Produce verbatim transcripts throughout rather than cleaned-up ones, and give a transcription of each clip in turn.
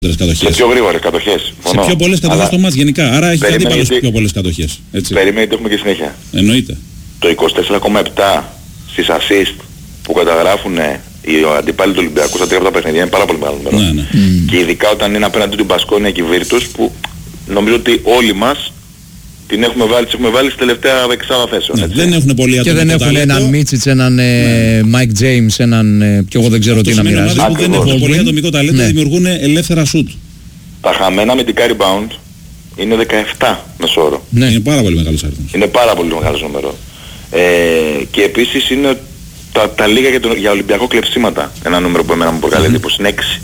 κατοχές. Σε πιο γρήγορες κατοχές. Σε πιο πολλές κατοχές στο μάτς γενικά. Άρα έχει αντίπαλος σε πιο πολλές κατοχές. Περιμένετε, έχουμε και συνέχεια. Εννοείται. Το είκοσι τέσσερα κόμμα επτά στις assist που καταγράφουν οι αντίπαλοι του Ολυμπιακού στα τρία από τα παιχνίδια είναι πάρα πολύ μεγάλο νούμερο. Ναι, ναι. Mm. Και ειδικά όταν είναι απέναντι του Μπασκόνια και Βίρτους που νομίζω ότι όλοι μας την έχουμε βάλει, τις έχουμε βάλει στη τελευταία δεξάδα θέσεων. Ναι, δεν έχουν πολύ ατομικό και δεν έχουν ταλέντο. έναν Μίτσιτς, έναν ναι. Mike James, έναν ε, και εγώ δεν ξέρω τι να μοιράζει. Που δεν έχουν πολύ ατομικό ταλέντο, ναι. Δημιουργούν ελεύθερα σουτ. Τα χαμένα αμυντικά rebound είναι δεκαεπτά μεσόωρο. Ναι, είναι πάρα πολύ μεγάλος αριθμός. Είναι πάρα πολύ μεγάλος νούμερο. Ε, και επίσης είναι τα, τα λίγα για, το, για Ολυμπιακό κλεψίματα. Ένα νούμερο που εμένα μου προκαλεί εντύπωση, είναι έξι.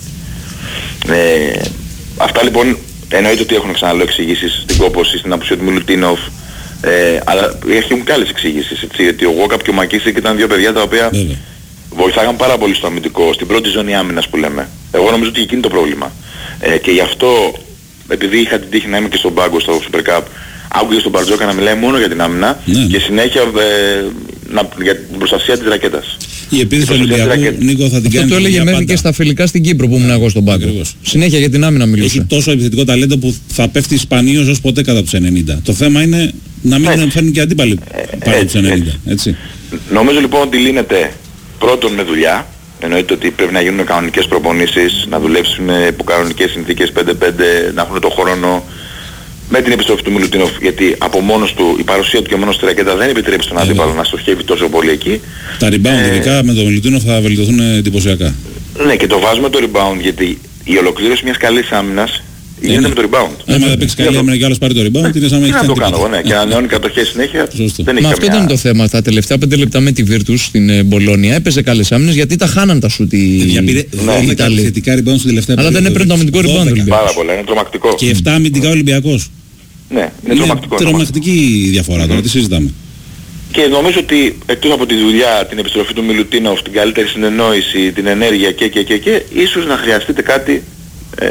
Ε, αυτά λοιπόν εννοείται ότι έχουν ξαναλέω εξηγήσεις στην κόπωση, στην απουσία του Μιλουτίνοφ. Ε, αλλά έχουν και άλλες εξηγήσεις, έτσι, γιατί ο Γόκαπ και ο Μακίσικ ήταν δύο παιδιά τα οποία Βέβαια. βοηθάγαν πάρα πολύ στο αμυντικό, στην πρώτη ζώνη άμυνας που λέμε. Εγώ νομίζω ότι εκεί είναι το πρόβλημα. Ε, και γι' αυτό, επειδή είχα την τύχη να είμαι και στον πάγκο στο Super Cup, άκουγε στον Μπαρτζόκα να μιλάει μόνο για την άμυνα ναι. και συνέχεια ε, να, για την προστασία της ρακέτας. Η επίθεση του Ολυμπιακού, Νίκο, θα την κάνει. Αυτό το έλεγε μέχρι και στα φιλικά στην Κύπρο που ήμουν εγώ στον πάγκο. Συνέχεια για την άμυνα μιλούσε. Έχει τόσο επιθετικό ταλέντο που θα πέφτει σπανίως ως ποτέ κατά τους ενενήντα. Το θέμα είναι να μην έτσι. φέρνουν και αντίπαλοι πάνω τους ενενήντα. Έτσι. Νομίζω λοιπόν ότι λύνεται πρώτον με δουλειά. Εννοείται ότι πρέπει να γίνουν κανονικές προπονήσεις, να δουλέψουν υπό κανονικές συνθήκες πέντε πέντε, να έχουν το χρόνο. Με την επιστροφή του Μιλουτίνοφ, γιατί από μόνος του, η παρουσία του και μόνος στη ρακέτα δεν επιτρέπει στον αντίπαλο να στοχεύει τόσο πολύ εκεί. Τα rebound ε, ειδικά με τον Μιλουτίνοφ θα βελτιωθούν εντυπωσιακά. Ναι, και το βάζουμε το rebound, γιατί η ολοκλήρωση μιας καλής άμυνας γίνεται ναι. με το rebound. Άμα δεν παίξει καλή άμυνα και άλλος πάρει το rebound, είναι σαν να έχει κάνει. Τι να το κάνω, ναι, και να ανανεώνει κατοχές συνέχεια. Δεν έχει Μα αυτό ήταν το θέμα. Τα τελευταία πέντε λεπτά με τη Virtus στην Μπολόνια έπαιζε καλές άμυνες γιατί τα χάναν τα σουτ οι Ιταλοί. Θετικά rebound στην τελευταία. Αλλά δεν έπαιρνε το αμυντικό rebound. Πάρα πολλά, είναι τρομακτικό. Και επτά αμυντικά Ολυμπιακός. Ναι, είναι τρομακτικό. Τρομακτική διαφορά τώρα, τι συζητάμε. Και νομίζω ότι εκτός από τη δουλειά, την επιστροφή του Μιλουτίνοφ, την καλύτερη συνεννόηση, την ενέργεια και και και και ίσως να χρειαστείτε κάτι ε,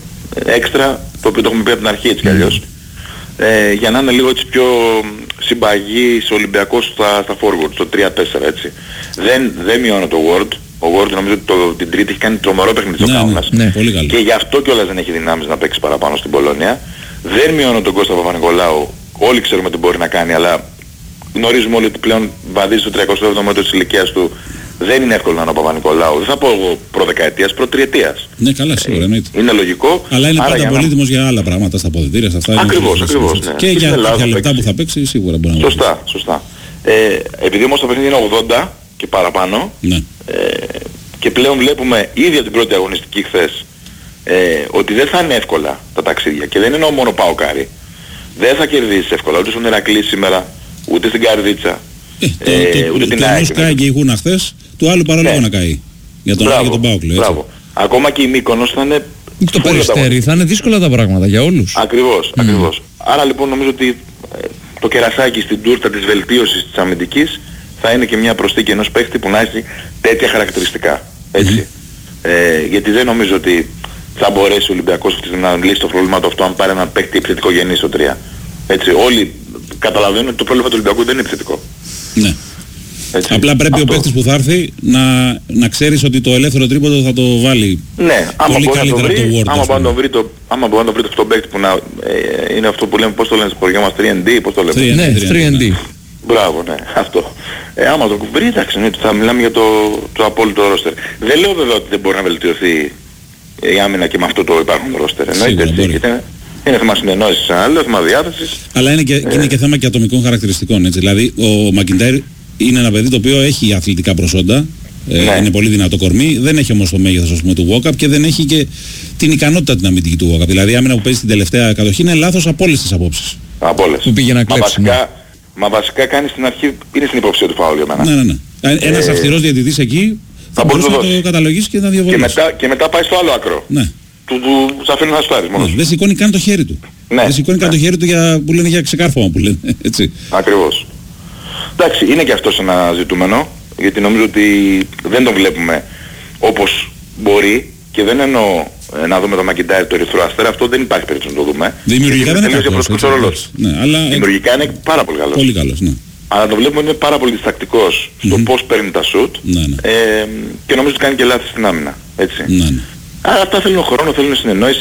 έξτρα, το οποίο το έχουμε πει από την αρχή έτσι κι αλλιώς, ε, για να είναι λίγο έτσι πιο συμπαγής Ολυμπιακός στα, στα forward, στο τρία τέσσερα έτσι. Δεν, δεν μειώνω το Word. Ο Word νομίζω ότι το, την τρίτη έχει κάνει τρομερό παιχνίδι στο Κάουνας. Ναι, ναι, πολύ καλό. Και γι' αυτό κιόλας δεν έχει δυνάμεις να παίξει παραπάνω στην Πολωνία. Δεν μειώνω τον Κώστα Παπα-Νικολάου. Όλοι ξέρουμε τι μπορεί να κάνει, αλλά γνωρίζουμε όλοι ότι πλέον βαδίζει στο τριακοστό έβδομο έτος της ηλικίας του. Δεν είναι εύκολο να είναι ο Παπα-Νικολάου. Δεν θα πω εγώ προδεκαετίας, προτριετίας. Ναι, καλά, σίγουρα. Ναι. Είναι λογικό. Αλλά είναι πάντα πολύτιμος για άλλα πράγματα στα αποδυτήρια, στα αυτά. Ακριβώς, ακριβώς. Ναι. Και για κάποια λεπτά που θα παίξει, σίγουρα μπορεί να παίξει. Σωστά, σωστά. Ε, επειδή όμως το παιχνίδι είναι ογδόντα και παραπάνω, ναι. ε, και πλέον βλέπουμε ήδη από την πρώτη αγωνιστική χθες ε, ότι δεν θα είναι εύκολα τα ταξίδια. Και δεν εννοώ μόνο Πάοκάρι. Δεν θα κερδίσεις εύκολα ούτε στον Ηρακλή σήμερα, ούτε στην Καρδίτσα. Ε, το, ε, το, ούτε το, την ΑΕΚ. Το κάει και η Γούνα χθες, του άλλου παραλόγω ναι. να καεί. Για τον, για τον Πάοκ, λέει. Μπράβο. Ακόμα και η Μύκονος θα είναι... Το Περιστέρι, θα είναι δύσκολα τα πράγματα για όλους. Ακριβώς, mm. ακριβώς. Άρα λοιπόν νομίζω ότι ε, το κερασάκι στην τούρτα της βελτίωσης της αμυντικής θα είναι και μια προσθήκη ενός παίχτη που να έχει τέτοια χαρακτηριστικά. Έτσι. Mm. Ε, γιατί δεν νομίζω ότι θα μπορέσει ο Ολυμπιακός να λύσει το πρόβλημα του αυτό αν πάρει έναν παίχτη επιθετικό γεννή στο τρία. Έτσι. Όλοι καταλαβαίνουν ότι το πρόβλημα του Ολυμπιακού δεν είναι επιθετικό. Ναι. Έτσι. Απλά πρέπει αυτό. Ο παίκτης που θα έρθει να, να ξέρεις ότι το ελεύθερο τρίποντο θα το βάλει ναι, πολύ καλύτερα από το Word. Άμα μπορεί να το βρει το, άμα μπορεί να το βρει αυτό το παίκτη που να, ε, είναι αυτό που λέμε, πώς το λένε στο χωριό μας, τρία εν ντι, πώς το λέμε. Ναι, τρία εν ντι. Μπράβο, ναι, αυτό. Ε, άμα το βρει, εντάξει, ναι, θα μιλάμε για το, το απόλυτο ρόστερ. Δεν λέω βέβαια ότι δεν μπορεί να βελτιωθεί η άμυνα και με αυτό το υπάρχον ρόστερ. Εννοείται. Είναι θέμα συνεννόησης, άλλο θέμα διάθεσης. Αλλά είναι και, ε, είναι και θέμα και ατομικών χαρακτηριστικών. Έτσι. Δηλαδή ο Μακιντάιρ είναι ένα παιδί το οποίο έχει αθλητικά προσόντα, ναι. ε, είναι πολύ δυνατό κορμί, δεν έχει όμως το μέγεθος ας πούμε, του Walkup και δεν έχει και την ικανότητα την αμυντική του Walkup. Δηλαδή η άμυνα που παίζει στην τελευταία κατοχή είναι λάθος από όλες τις απόψεις. Από όλες. Που πήγε να κλέψει. Μα βασικά, μα βασικά κάνει στην αρχή, είναι στην υποψία του φάουλ για μένα. Ναι, ναι, ναι. Ένας ε, αυστηρός διαιτητής εκεί θα μπορούσε να το, το καταλογίσει και να διαβολήσει. Και μετά, και μετά πάει στο άλλο άκρο. Ναι. Του, του, του αφήνει να στάρεις μόνος. Ναι, δεν σηκώνει καν το χέρι του. Ναι, δεν σηκώνει ναι. καν το χέρι του για, που λένε για ξεκάρφωμα που λένε. Έτσι. Ακριβώς. Εντάξει, είναι και αυτός ένα ζητούμενο, γιατί νομίζω ότι δεν τον βλέπουμε όπως μπορεί και δεν εννοώ ε, να δούμε το Μακιντάιρ το Ερυθρό Αστέρα, αυτό δεν υπάρχει περίπτωση να το δούμε. Δημιουργικά δεν είναι κακός. Ναι, αλλά δημιουργικά είναι πάρα πολύ καλός. Πολύ καλός, ναι. Αλλά το βλέπουμε είναι πάρα πολύ διστακτικός στο mm-hmm. πώς παίρνει τα σουτ ναι, ναι. Ε, και νομίζω ότι κάνει και λάθη στην άμυνα. Έτσι. Ναι, ναι. Άρα αυτά θέλουν χρόνο, θέλουν συνεννόηση.